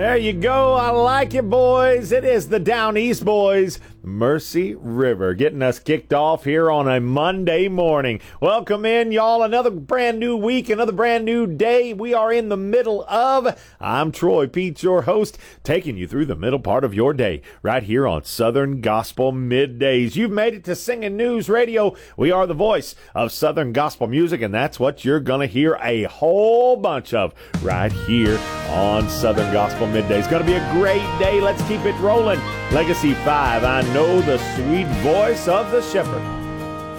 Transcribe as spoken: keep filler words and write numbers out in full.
There you go. I like it, boys. It is the Down East Boys, Mercy River, getting us kicked off here on a Monday morning. Welcome in, y'all. Another brand new week, another brand new day. We are in the middle of. I'm Troy Pete, your host, taking you through the middle part of your day right here on Southern Gospel Middays. You've made it to Singing News Radio. We are the voice of Southern Gospel music, and that's what you're going to hear a whole bunch of right here on Southern Gospel Midday. It's going to be a great day. Let's keep it rolling. Legacy five, I know the sweet voice of the shepherd.